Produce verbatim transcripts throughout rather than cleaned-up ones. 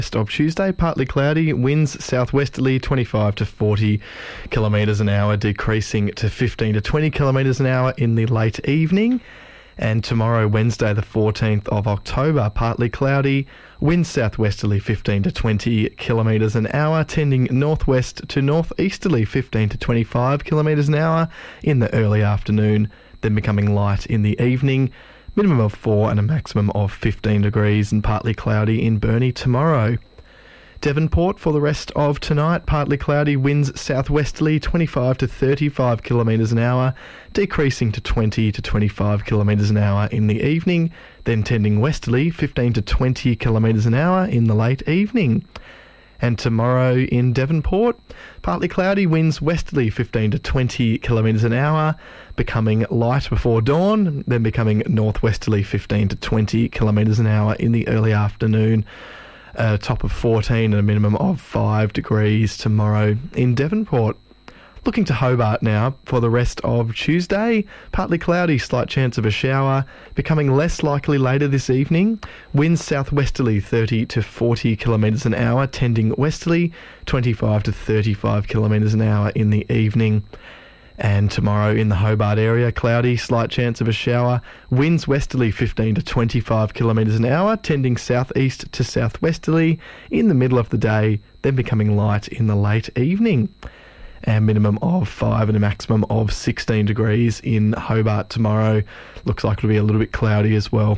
Rest of Tuesday, partly cloudy, winds southwesterly twenty-five to forty kilometres an hour, decreasing to fifteen to twenty kilometres an hour in the late evening. And tomorrow, Wednesday the fourteenth of October, partly cloudy, winds southwesterly fifteen to twenty kilometres an hour, tending northwest to northeasterly fifteen to twenty-five kilometres an hour in the early afternoon, then becoming light in the evening. Minimum of four and a maximum of fifteen degrees, and partly cloudy in Burnie tomorrow. Devonport for the rest of tonight, partly cloudy, winds southwesterly twenty-five to thirty-five kilometres an hour, decreasing to twenty to twenty-five kilometres an hour in the evening, then tending westerly fifteen to twenty kilometres an hour in the late evening. And tomorrow in Devonport, partly cloudy, winds westerly fifteen to twenty kilometres an hour, becoming light before dawn, then becoming northwesterly fifteen to twenty kilometres an hour in the early afternoon. A top of fourteen and a minimum of five degrees tomorrow in Devonport. Looking to Hobart now for the rest of Tuesday. Partly cloudy, slight chance of a shower, becoming less likely later this evening. Winds southwesterly thirty to forty kilometres an hour, tending westerly twenty-five to thirty-five kilometres an hour in the evening. And tomorrow in the Hobart area, cloudy, slight chance of a shower, winds westerly fifteen to twenty-five kilometres an hour, tending southeast to southwesterly in the middle of the day, then becoming light in the late evening. And minimum of five and a maximum of sixteen degrees in Hobart tomorrow. Looks like it'll be a little bit cloudy as well.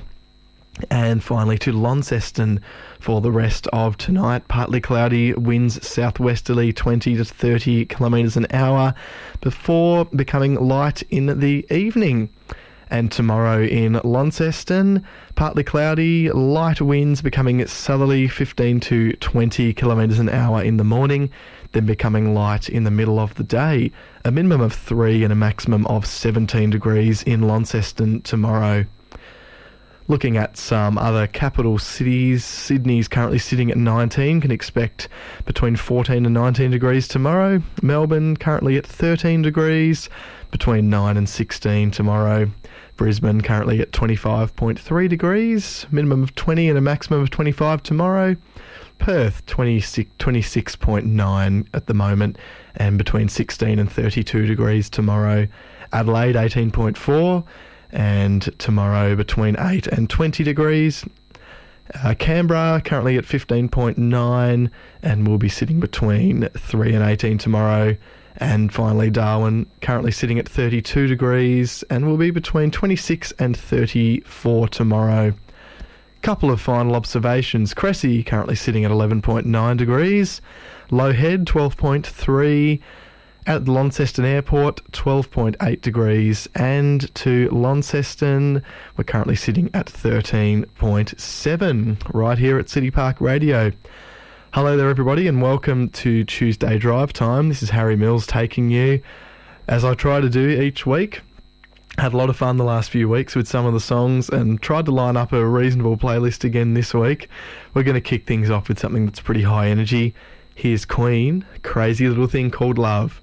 And finally to Launceston for the rest of tonight. Partly cloudy, winds southwesterly twenty to thirty kilometres an hour before becoming light in the evening. And tomorrow in Launceston, partly cloudy, light winds becoming southerly fifteen to twenty kilometres an hour in the morning, then becoming light in the middle of the day. A minimum of three and a maximum of seventeen degrees in Launceston tomorrow. Looking at some other capital cities, Sydney's currently sitting at nineteen, can expect between fourteen and nineteen degrees tomorrow. Melbourne currently at thirteen degrees, between nine and sixteen tomorrow. Brisbane currently at twenty-five point three degrees, minimum of twenty and a maximum of twenty-five tomorrow. Perth twenty-six, twenty-six point nine at the moment, and between sixteen and thirty-two degrees tomorrow. Adelaide eighteen point four, and tomorrow between eight and twenty degrees. Uh, Canberra currently at fifteen point nine, and will be sitting between three and eighteen tomorrow. And finally Darwin currently sitting at thirty-two degrees, and will be between twenty-six and thirty-four tomorrow. Couple of final observations. Cressy currently sitting at eleven point nine degrees. Low Head twelve point three. At the Launceston Airport, twelve point eight degrees, and to Launceston, we're currently sitting at thirteen point seven, right here at City Park Radio. Hello there everybody, and welcome to Tuesday Drive Time. This is Harry Mills taking you, as I try to do each week. Had a lot of fun the last few weeks with some of the songs, and tried to line up a reasonable playlist again this week. We're going to kick things off with something that's pretty high energy. Here's Queen, Crazy Little Thing Called Love.